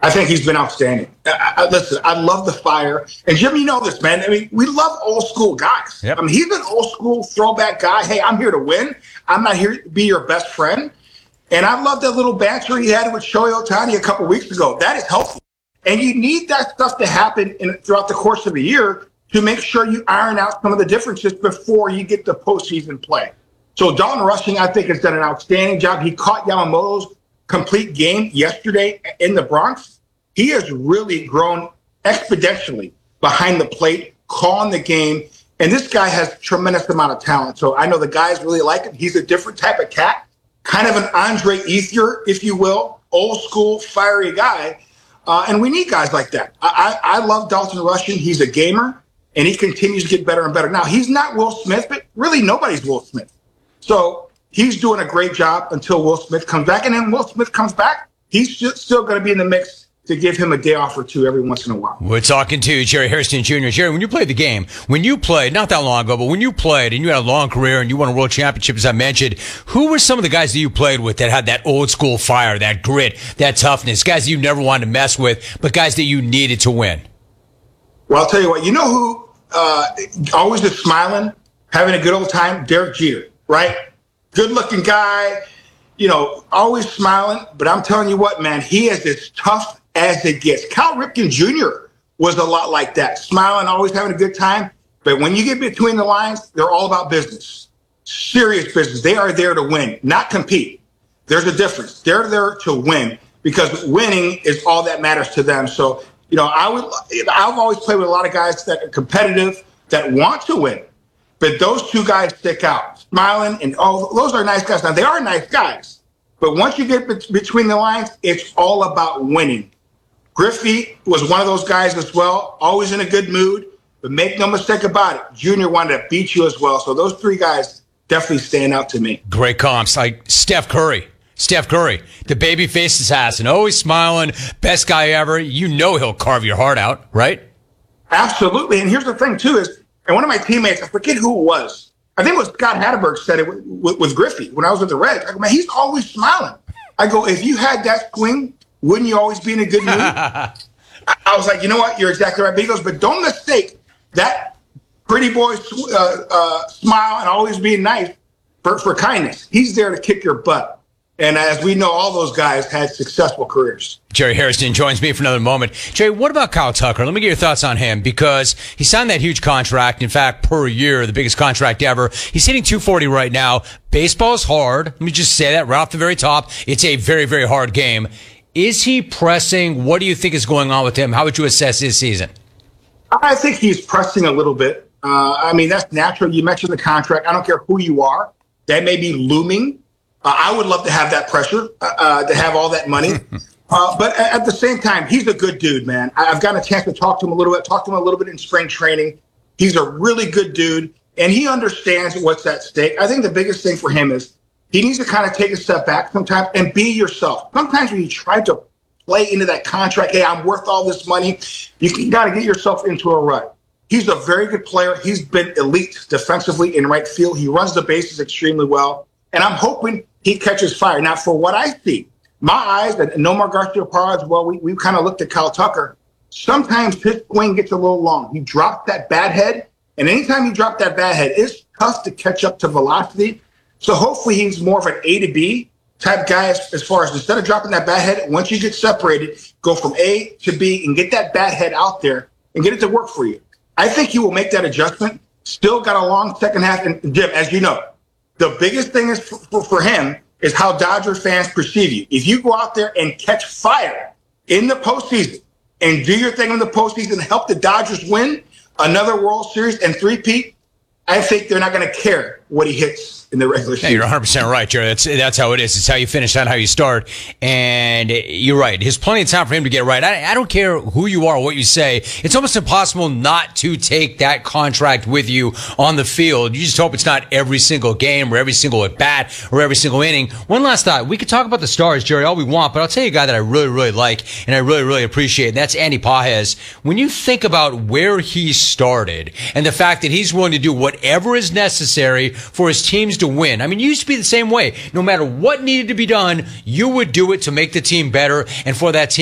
I think he's been outstanding. Listen, I love the fire. And Jim, you know this, man. I mean, we love old school guys. Yep. I mean, he's an old school throwback guy. Hey, I'm here to win. I'm not here to be your best friend. And I love that little banter he had with Shohei Ohtani a couple weeks ago. That is helpful. And you need that stuff to happen throughout the course of the year to make sure you iron out some of the differences before you get to postseason play. So Dalton Rushing, I think, has done an outstanding job. He caught Yamamoto's complete game yesterday in the Bronx. He has really grown exponentially behind the plate, calling the game. And this guy has tremendous amount of talent. So I know the guys really like him. He's a different type of cat, kind of an Andre Ethier, if you will, old school, fiery guy. And we need guys like that. I love Dalton Rushing. He's a gamer, and he continues to get better and better. Now, he's not Will Smith, but really nobody's Will Smith. So he's doing a great job until Will Smith comes back. And then Will Smith comes back, he's still going to be in the mix to give him a day off or two every once in a while. We're talking to Jerry Hairston Jr. Jerry, when you played the game, not that long ago, but when you played and you had a long career and you won a world championship, as I mentioned, who were some of the guys that you played with that had that old school fire, that grit, that toughness, guys that you never wanted to mess with, but guys that you needed to win? Well, I'll tell you what, you know who always is smiling, having a good old time? Derek Jeter, right? Good looking guy, always smiling. But I'm telling you what, man, he is as tough as it gets. Cal Ripken Jr. was a lot like that, smiling, always having a good time. But when you get between the lines, they're all about business, serious business. They are there to win, not compete. There's a difference. They're there to win because winning is all that matters to them. So, I've always played with a lot of guys that are competitive, that want to win. But those two guys stick out, smiling, and those are nice guys. Now, they are nice guys. But once you get between the lines, it's all about winning. Griffey was one of those guys as well, always in a good mood. But make no mistake about it, Junior wanted to beat you as well. So those three guys definitely stand out to me. Great comps, like Steph Curry, the baby face assassin, always smiling, best guy ever. You know he'll carve your heart out, right? Absolutely. And here's the thing, too, and one of my teammates, I forget who it was, I think it was Scott Hatterberg, said it with Griffey when I was with the Reds. I go, man, he's always smiling. I go, if you had that swing, wouldn't you always be in a good mood? I was like, you know what? You're exactly right. But he goes, but don't mistake that pretty boy smile and always being nice for kindness. He's there to kick your butt. And as we know, all those guys had successful careers. Jerry Hairston joins me for another moment. Jerry, what about Kyle Tucker? Let me get your thoughts on him because he signed that huge contract. In fact, per year, the biggest contract ever. He's hitting .240 right now. Baseball is hard. Let me just say that right off the very top. It's a very, very hard game. Is he pressing? What do you think is going on with him? How would you assess his season? I think he's pressing a little bit. That's natural. You mentioned the contract. I don't care who you are. That may be looming. I would love to have that pressure, to have all that money. But at the same time, he's a good dude, man. I've gotten a chance to talk to him a little bit in spring training. He's a really good dude, and he understands what's at stake. I think the biggest thing for him is he needs to kind of take a step back sometimes and be yourself. Sometimes when you try to play into that contract, hey, I'm worth all this money, you got to get yourself into a rut. He's a very good player. He's been elite defensively in right field. He runs the bases extremely well. And I'm hoping he catches fire. Now, for what I see, my eyes, and Nomar Garciaparra as well, we kind of looked at Kyle Tucker. Sometimes his swing gets a little long. He drops that bat head, and anytime you drop that bat head, it's tough to catch up to velocity. So hopefully he's more of an A to B type guy as far as instead of dropping that bat head, once you get separated, go from A to B and get that bat head out there and get it to work for you. I think he will make that adjustment. Still got a long second half. And Jim, as you know, the biggest thing is for him is how Dodger fans perceive you. If you go out there and catch fire in the postseason and do your thing in the postseason and help the Dodgers win another World Series and three-peat, I think they're not going to care what he hits in the regular season. Yeah, you're 100% right, Jerry. That's how it is. It's how you finish, not how you start. And you're right. There's plenty of time for him to get right. I don't care who you are, what you say. It's almost impossible not to take that contract with you on the field. You just hope it's not every single game or every single at-bat or every single inning. One last thought. We could talk about the stars, Jerry, all we want, but I'll tell you a guy that I really, really like and I really, really appreciate, and that's Andy Pages. When you think about where he started and the fact that he's willing to do whatever is necessary for his teams to win. I mean, you used to be the same way. No matter what needed to be done, you would do it to make the team better and for that team